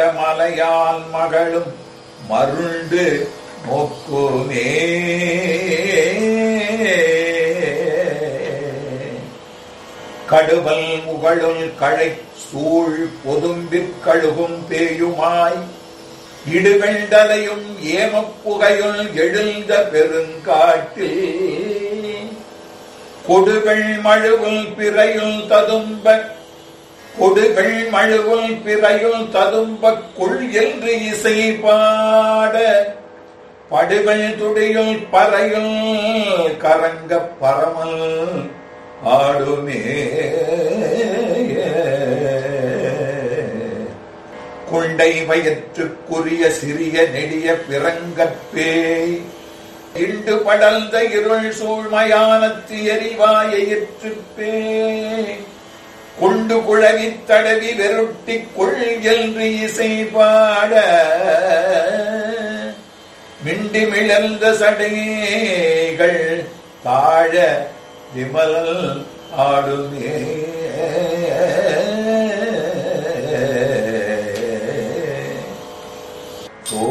மலையால் மகளும் மருண்டு நோக்குமே. கடுவல் முகழுள் களை சூழ் பொதும்பிற்கழுகும் பேயுமாய் இடுகண்டலையும் ஏமப்புகையுள் எழுந்த பெருங்காட்டில் கொடுகள் மழுவுள் பிறையுள் ததும்ப கொள் என்று இசை பாட படுகள் துடியுள் பறையுள் கரங்க பரமல் ஆடுமே. குண்டை வயிற்றுக்குரிய சிறிய நெடிய பிறங்கற்பே இண்டு படர்ந்த இருள் சூழ்மயானத்து எரிவாயிற்றுப்பே கொண்டு குழவி தடவி வெருட்டி கொள் என்று இசை பாட மிண்டி மிளர்ந்த சடைகள் தாழ விமல் ஆடுமே.